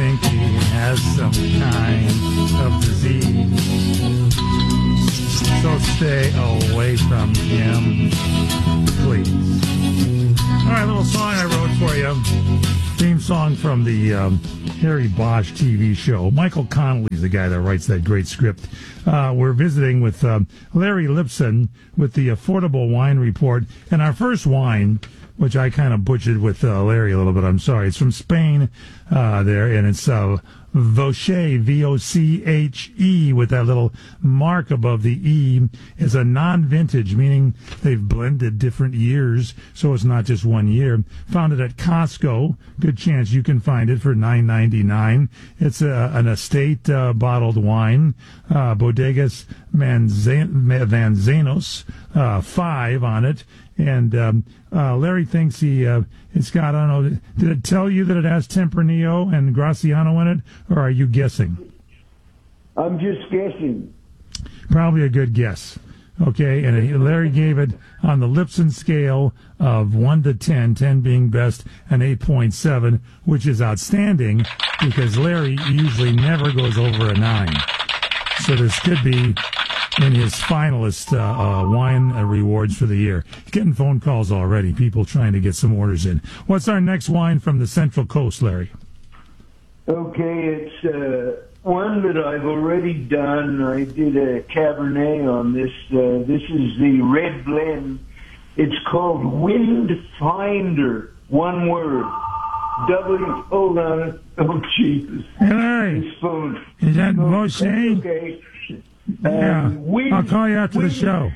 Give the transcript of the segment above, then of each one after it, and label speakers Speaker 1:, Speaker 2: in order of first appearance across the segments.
Speaker 1: think he has some kind of disease. So stay away from him, please. All right, little song I wrote for you. Theme song from the Harry Bosch TV show. Michael Connolly is the guy that writes that great script. We're visiting with Larry Lipson with the Affordable Wine Report. And our first wine, which I kind of butchered with Larry a little bit, I'm sorry. It's from Spain there, and it's Voche, V-O-C-H-E, with that little mark above the E. Is a non-vintage, meaning they've blended different years, so it's not just 1 year. Found it at Costco. Good chance you can find it for $9.99. It's an estate bottled wine, Bodegas Manzanos, 5 on it. And Larry thinks it's got, I don't know, did it tell you that it has Tempranillo and Graciano in it, or are you guessing?
Speaker 2: I'm just guessing.
Speaker 1: Probably a good guess. Okay, and Larry gave it on the Lipson scale of 1 to 10, 10 being best, and 8.7, which is outstanding because Larry usually never goes over a 9. So this could be in his finalist wine rewards for the year. Getting phone calls already, people trying to get some orders in. What's our next wine from the Central Coast, Larry?
Speaker 2: Okay, it's one that I've already done. I did a Cabernet on this. This is the red blend. It's called Windfinder, one word. Hold on. Oh, Jesus.
Speaker 1: Hey, Larry.
Speaker 2: This phone.
Speaker 1: Is that Voche?
Speaker 2: Okay.
Speaker 1: Yeah, I'll call you after the show.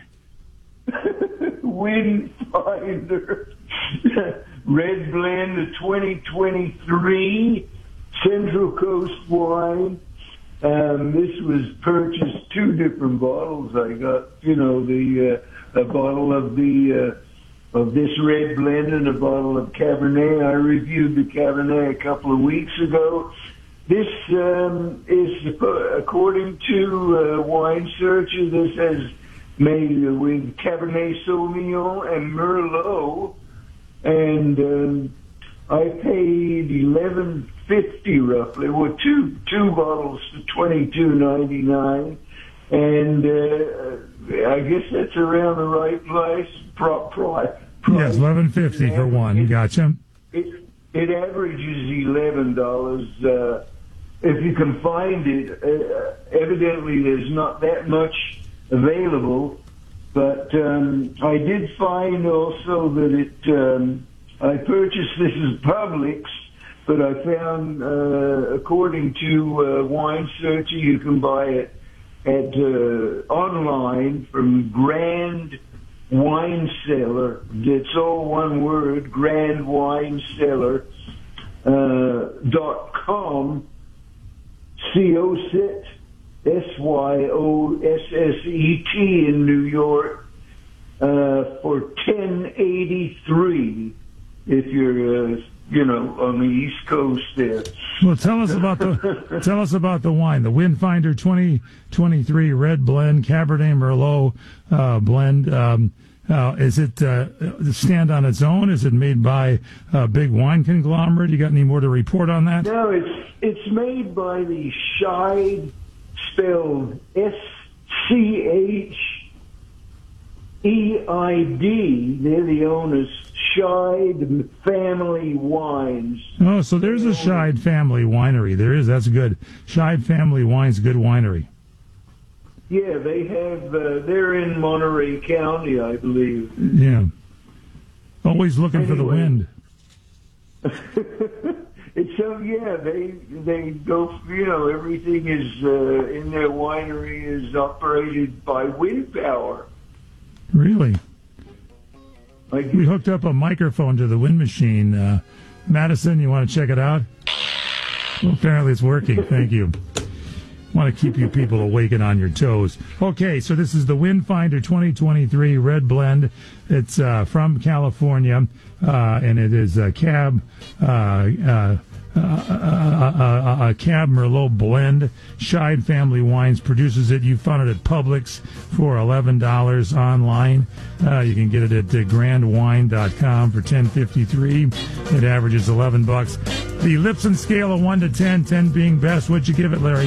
Speaker 2: Windfinder, red blend of 2023 Central Coast wine. This was purchased 2 different bottles. I got, a bottle of this red blend and a bottle of Cabernet. I reviewed the Cabernet a couple of weeks ago. This is, according to Wine Searcher, this has made with Cabernet Sauvignon and Merlot, and I paid $11.50 roughly. Well, two bottles for $22.99, and I guess that's around the right price.
Speaker 1: Yes, $11.50 for one. Gotcha.
Speaker 2: It averages $11. If you can find it, evidently there's not that much available. But I did find also that I purchased this as Publix, but I found, according to Wine Searcher, you can buy it at online from Grand Wine Cellar. It's all one word, Grand Wine Cellar .com. Syosset, Syosset in New York for $10.83 if you're on the East Coast there.
Speaker 1: Well, tell us about the wine, the Windfinder 2023 Red Blend Cabernet Merlot blend. Is it stand on its own? Is it made by a big wine conglomerate? You got any more to report on that?
Speaker 2: No, it's made by the Scheid, spelled S-C-H-E-I-D. They're the owners, Scheid Family Wines.
Speaker 1: Oh, so there's a Scheid Family Winery. There is. That's good. Scheid Family Wines, good winery.
Speaker 2: Yeah, they have, they're in Monterey County, I believe.
Speaker 1: Yeah. Always looking for the wind.
Speaker 2: So, yeah, they go, everything is, in their winery is operated by wind power.
Speaker 1: Really? We hooked up a microphone to the wind machine. Madison, you want to check it out? Well, apparently it's working. Thank you. Want to keep you people awake and on your toes. Okay, so this is the Windfinder 2023 Red Blend. It's from California, and it is Cab a Cab Merlot blend. Scheid Family Wines produces it. You found it at Publix for $11 online. You can get it at grandwine.com for $10.53. It averages $11. The Lipson scale of 1 to 10, 10 being best. What'd you give it, Larry?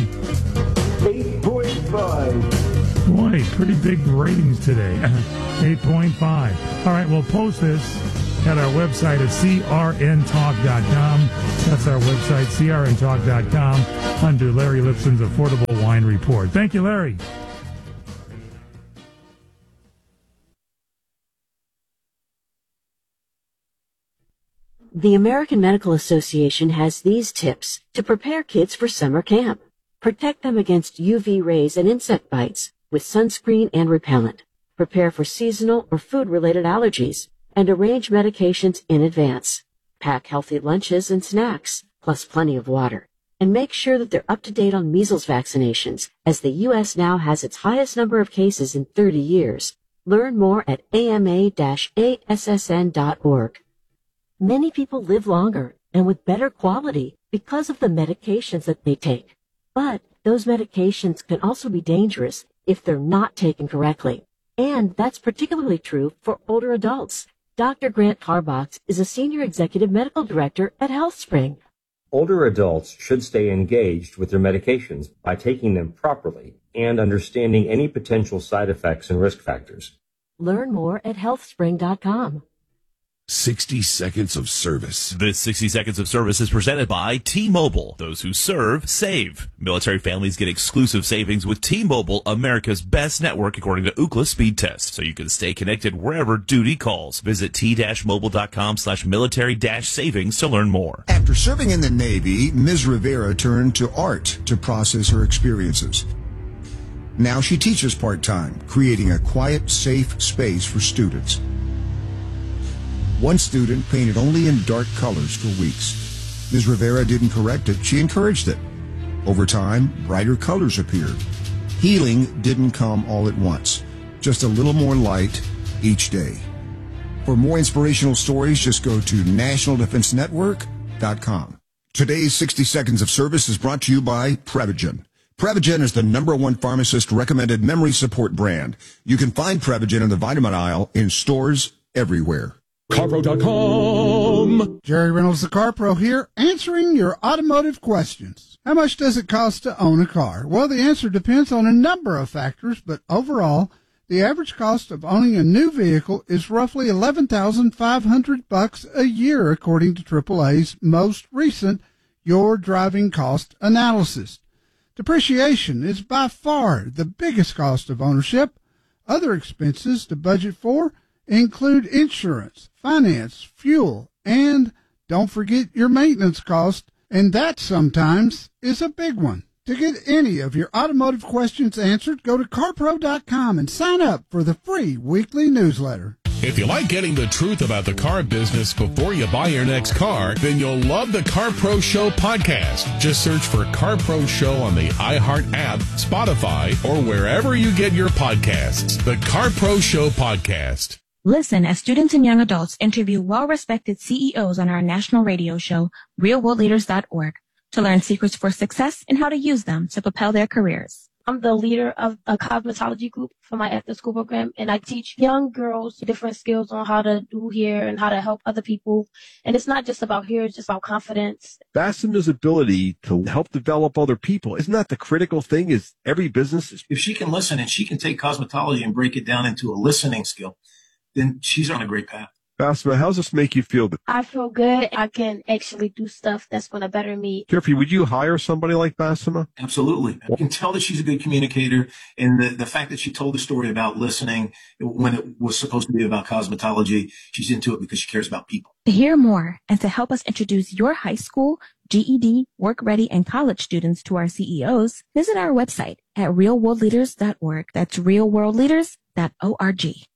Speaker 2: 8.5.
Speaker 1: Boy, pretty big ratings today. 8.5. All right, we'll post this at our website at crntalk.com. That's our website, crntalk.com, under Larry Lipson's Affordable Wine Report. Thank you, Larry.
Speaker 3: The American Medical Association has these tips to prepare kids for summer camp. Protect them against UV rays and insect bites with sunscreen and repellent. Prepare for seasonal or food-related allergies and arrange medications in advance. Pack healthy lunches and snacks, plus plenty of water. And make sure that they're up to date on measles vaccinations, as the U.S. now has its highest number of cases in 30 years. Learn more at ama-assn.org. Many people live longer and with better quality because of the medications that they take. But those medications can also be dangerous if they're not taken correctly. And that's particularly true for older adults. Dr. Grant Tarbox is a Senior Executive Medical Director at HealthSpring.
Speaker 4: Older adults should stay engaged with their medications by taking them properly and understanding any potential side effects and risk factors.
Speaker 3: Learn more at healthspring.com.
Speaker 5: 60 seconds of service.
Speaker 6: This 60 seconds of service is presented by T-Mobile. Those who serve, save. Military families get exclusive savings with T-Mobile, America's best network according to Ookla speed test, so you can stay connected wherever duty calls. Visit t-mobile.com/military-savings to learn more.
Speaker 5: After serving in the Navy, Ms. Rivera turned to art to process her experiences. Now she teaches part-time, creating a quiet, safe space for students. One student painted only in dark colors for weeks. Ms. Rivera didn't correct it, she encouraged it. Over time, brighter colors appeared. Healing didn't come all at once, just a little more light each day. For more inspirational stories, just go to nationaldefensenetwork.com. Today's 60 Seconds of Service is brought to you by Prevagen. Prevagen is the #1 pharmacist-recommended memory support brand. You can find Prevagen in the vitamin aisle in stores everywhere.
Speaker 7: CarPro.com. Jerry Reynolds, the CarPro here, answering your automotive questions. How much does it cost to own a car? Well, the answer depends on a number of factors, but overall, the average cost of owning a new vehicle is roughly $11,500 a year, according to AAA's most recent Your Driving Cost Analysis. Depreciation is by far the biggest cost of ownership. Other expenses to budget for include insurance, finance, fuel, and don't forget your maintenance cost, and that sometimes is a big one. To get any of your automotive questions answered, go to CarPro.com and sign up for the free weekly newsletter.
Speaker 8: If you like getting the truth about the car business before you buy your next car, then you'll love the CarPro Show podcast. Just search for CarPro Show on the iHeart app, Spotify, or wherever you get your podcasts. The CarPro Show podcast.
Speaker 9: Listen as students and young adults interview well-respected CEOs on our national radio show, realworldleaders.org, to learn secrets for success and how to use them to propel their careers.
Speaker 10: I'm the leader of a cosmetology group for my after-school program, and I teach young girls different skills on how to do hair and how to help other people. And it's not just about hair, it's just about confidence.
Speaker 11: Bassema's ability to help develop other people, isn't that the critical thing? Is every business
Speaker 12: if she can listen and she can take cosmetology and break it down into a listening skill, then she's on a great path.
Speaker 11: Bassema, how does this make you feel?
Speaker 10: I feel good. I can actually do stuff that's going to better me.
Speaker 11: Jeffrey, would you hire somebody like Bassema?
Speaker 12: Absolutely. You can tell that she's a good communicator, and the fact that she told the story about listening when it was supposed to be about cosmetology, she's into it because she cares about people.
Speaker 9: To hear more and to help us introduce your high school, GED, work-ready, and college students to our CEOs, visit our website at realworldleaders.org. That's realworldleaders.org.